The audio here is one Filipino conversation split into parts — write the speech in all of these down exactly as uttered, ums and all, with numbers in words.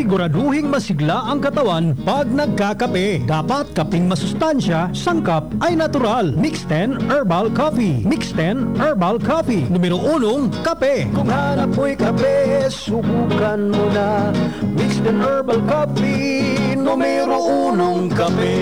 Siguraduhing masigla ang katawan pag nagkakape. Dapat kaping masustansya, sangkap ay natural. Mix ten Herbal Coffee. Mix ten Herbal Coffee. Numero unong, kape. Kung hanap mo'y kape, subukan mo na. Mix ten Herbal Coffee. Numero unong kape.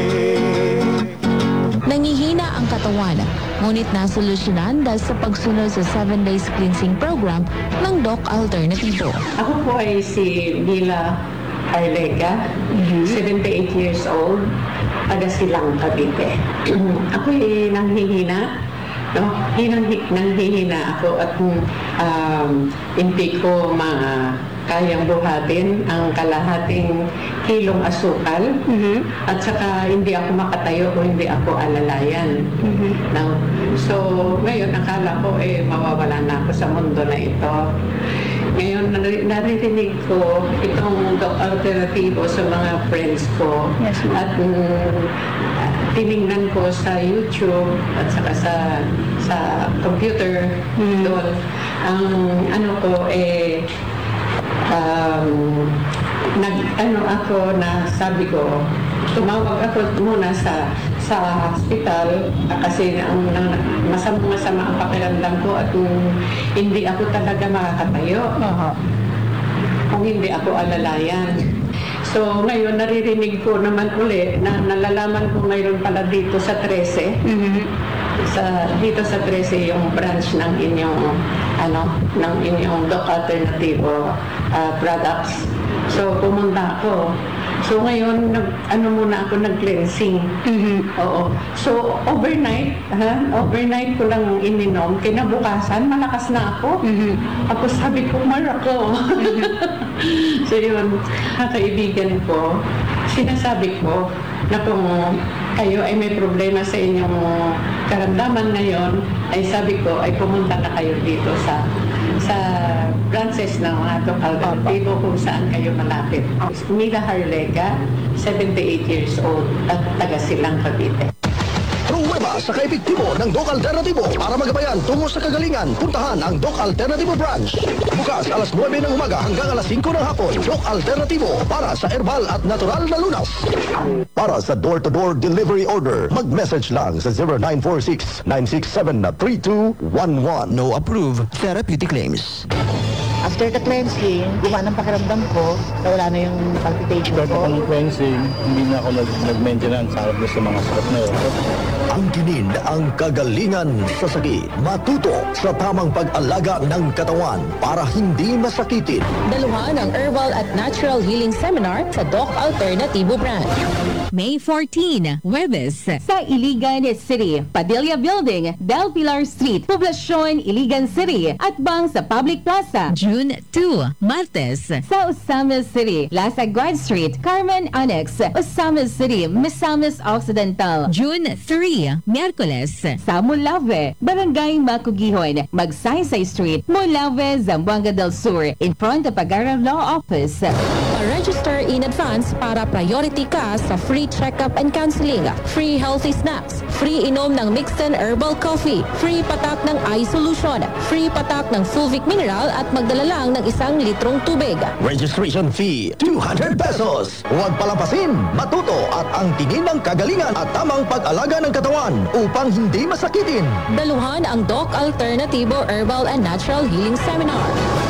Nangihina ang katawan, ngunit nasolusyonan dahil sa pagsunod sa seven days cleansing program ng Doc Alternativo. Ako po ay si Mila Arlega, seventy-eight years old, taga Silang, Cavite. Ako ay nanghihina, no? Hinang, nanghihina ako at um, hindi ko ma kayang buhatin ang kalahating kilong asukal, mm-hmm. at saka hindi ako makatayo o hindi ako alalayan. Mm-hmm. Now, so, ngayon akala ko eh mawawala na ako sa mundo na ito. Ngayon nar- naririnig ko itong Doc Alternativo sa mga friends ko. Yes, at um, tiningnan ko sa YouTube at saka sa sa computer, mm-hmm. doon. Ang ano ko eh Um, nag ano ako na sabi ko, tumawag ako muna sa sa hospital kasi ang, ang masama-masama ang pakiramdam ko at um, hindi ako talaga makakatayo. Uh-huh. Kung hindi ako alalayan. So ngayon naririnig ko naman uli na nalalaman ko ngayon pala dito sa thirteen, mm-hmm. sa dito sa thirteen yung branch ng inyong ano ng inyong Doc Alternativo uh, products. So pumunta ako. So ngayon nag ano muna ako nag-cleansing. Mm-hmm. Oo. So overnight, ha? Overnight ko lang ininom. Kinabukasan malakas na ako. Mm-hmm. Ako sabi ko, marako. Mm-hmm. So yun, kaibigan ko, sinasabi ko na kung kayo ay may problema sa inyong karamdaman ngayon, ay sabi ko ay pumunta na kayo dito sa sa branches ng mga Doc Alternativo kung saan kayo malapit. Mila Harlega, seventy-eight years old at taga Silang, Cavite. Pruweba sa kaepektibo ng Doc Alternativo para magabayan tungo sa kagalingan. Puntahan ang Doc Alternativo branch. Bukas alas nuwebe ng umaga hanggang alas singko ng hapon. Doc Alternativo para sa herbal at natural na lunas. Para sa door-to-door delivery order, mag-message lang sa zero nine four six, nine six seven, three two one one. No approved therapeutic claims. After the cleansing, gumana ang pakiramdam ko, nawala na yung palpitation After ko. the cleansing, hindi na ako nag- nag-maintenance sa sa mga sakit na yun. Ang kinin ang kagalingan sa sakit. Matuto sa tamang pag-alaga ng katawan para hindi masakitin. Daluhan ang Herbal at Natural Healing Seminar sa Doc Alternativo branch. May fourteen, Huwebes, sa Iligan City, Padilla Building, Del Pilar Street, Poblacion, Iligan City, at Bang sa Public Plaza. June two, Martes, sa Osamis City, Lasagwad Street, Carmen Annex, Osamis City, Misamis Occidental. June three, Miyerkules, sa Mulave, Barangay Makugihon, Magsaysay Street, Mulave, Zamboanga del Sur, in front of Pagara Law Office. Pa-register in advance para priority ka sa free check-up and counseling, free healthy snacks, free inom ng Mixten Herbal Coffee, free patak ng eye solution, free patak ng Fulvic Mineral at magdala lang ng isang litrong tubig. Registration fee, two hundred pesos. Huwag palampasin, matuto at ang tingin ng kagalingan at tamang pag-alaga ng katawan upang hindi masakitin. Daluhan ang Doc Alternativo Herbal and Natural Healing Seminar.